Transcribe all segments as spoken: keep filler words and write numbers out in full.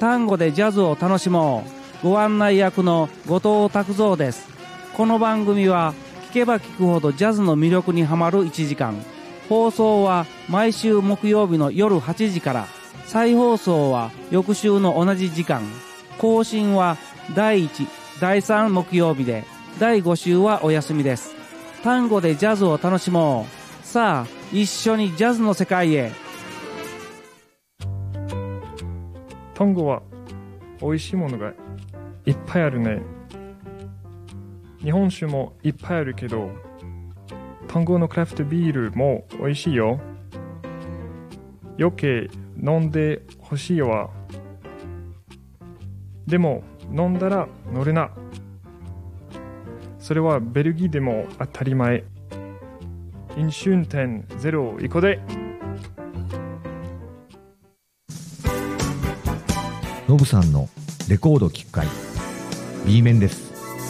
単語でジャズを楽しもう。ご案内役の後藤拓三です。この番組は聞けば聞くほどジャズの魅力にはまるいちじかん。放送は毎週木曜日の夜はちじから。再放送は翌週の同じ時間。更新はだいいち、だいさん木曜日で、だいご週はお休みです。単語でジャズを楽しもう。さあ、一緒にジャズの世界へ。 単語は美味しいものがいっぱいあるね。日本酒もいっぱいあるけど、単語のクラフトビールも美味しいよ。余計飲んでほしいわ。でも飲んだら乗るな。それはベルギーでも当たり前。飲酒運転ゼロ以降で。 ノブさんのレコード聴く会 B 面です。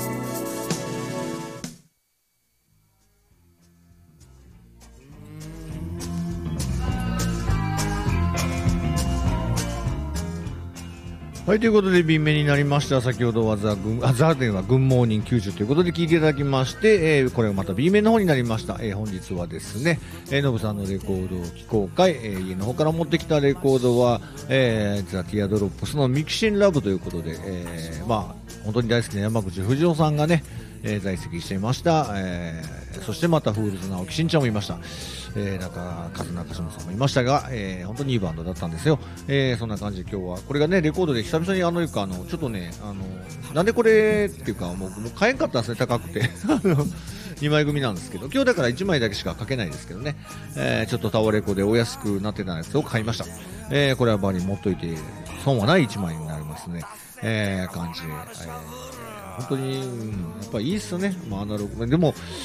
はい、ということで B 面になりました。先ほどはザ・グン、あ、ザではグンモーニングきゅうじゅうということで聞いていただきまして、えー、これがまた B 面の方になりました。えー、本日はですね、えー、ノブさんのレコードを聴こう会、えー、家の方から持ってきたレコードは、えー、ザ・ティアドロップスのミキシン・ラブということで、えー、まあ、本当に大好きな山口藤夫さんがね、えー、在籍していました。えー、そしてまたフールズ直樹しんちゃんもいました。えー、中数中島さんもいましたが、えー、本当にいいバンドだったんですよ。えー、そんな感じで今日はこれがねレコードで久々にあのいうかあのちょっとねあのなんでこれっていうかもうもう買えんかったんですね、高くてにまい組なんですけど、今日だからいちまいだけしか書けないですけどね、えー、ちょっとタワレコでお安くなってたやつを買いました。えー、これはバーに持っといて損はないいちまいになりますね。えー、感じで、えー、本当に、うん、やっぱいいっすよね、まあ、アナログでも